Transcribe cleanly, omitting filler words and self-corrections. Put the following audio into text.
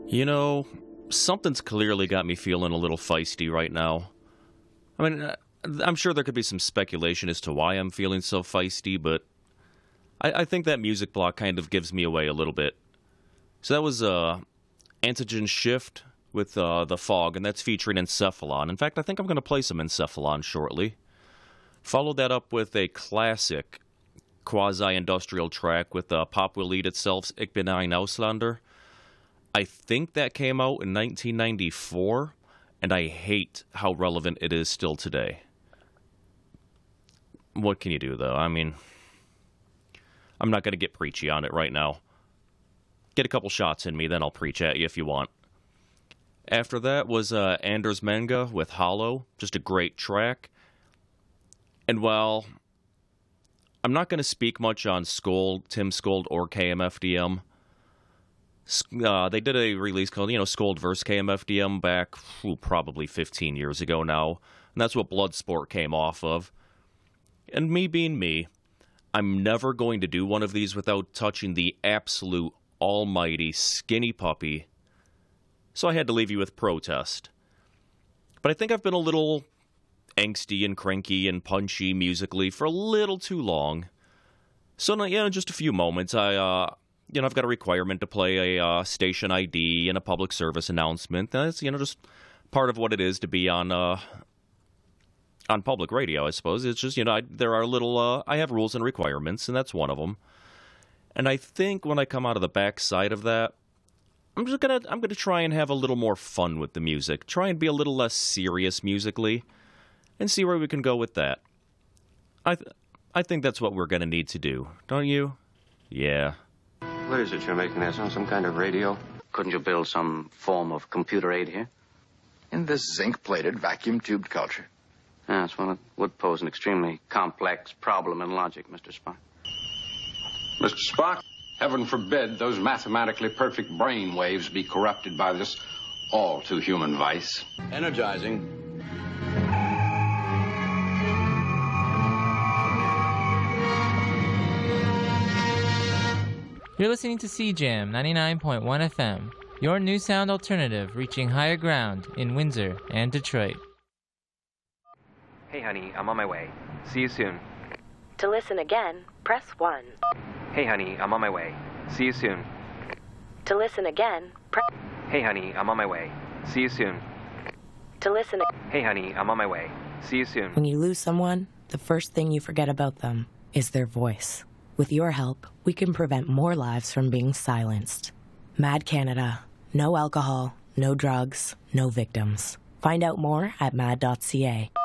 You know, something's clearly got me feeling a little feisty right now. I mean, I'm sure there could be some speculation as to why I'm feeling so feisty, but I think that music block kind of gives me away a little bit. So that was Antigen Shift with The Fog, and that's featuring Encephalon. In fact, I think I'm going to play some Encephalon shortly. Followed that up with a classic quasi-industrial track with Pop Will Eat Itself's Ich bin ein Ausländer. I think that came out in 1994, and I hate how relevant it is still today. What can you do, though? I mean, I'm not going to get preachy on it right now. Get a couple shots in me, then I'll preach at you if you want. After that was Anders Manga with Hollow, just a great track. And while I'm not going to speak much on Scold, Tim Scold, or KMFDM, they did a release called, Scold vs. KMFDM back probably 15 years ago now. And that's what Bloodsport came off of. And me being me, I'm never going to do one of these without touching the absolute almighty Skinny Puppy. So I had to leave you with Protest. But I think I've been a little angsty and cranky and punchy musically for a little too long. So, in just a few moments, I've got a requirement to play a station ID and a public service announcement. That's, just part of what it is to be on public radio, I suppose. It's just, there are I have rules and requirements, and that's one of them. And I think when I come out of the back side of that, I'm gonna try and have a little more fun with the music. Try and be a little less serious musically, and see where we can go with that. I think that's what we're gonna need to do, don't you? Yeah. What is it you're making there? Some kind of radio? Couldn't you build some form of computer aid here? In this zinc-plated, vacuum-tubed culture. Yes, well, it would pose an extremely complex problem in logic, Mr. Spock. Mr. Spock, heaven forbid those mathematically perfect brain waves be corrupted by this all-too-human vice. Energizing. You're listening to CJAM 99.1 FM, your new sound alternative reaching higher ground in Windsor and Detroit. Hey honey, I'm on my way. See you soon. To listen again, press 1. Hey honey, I'm on my way. See you soon. To listen again, press... Hey honey, I'm on my way. See you soon. To listen... Hey honey, I'm on my way. See you soon. When you lose someone, the first thing you forget about them is their voice. With your help, we can prevent more lives from being silenced. Mad Canada. No alcohol, no drugs, no victims. Find out more at mad.ca.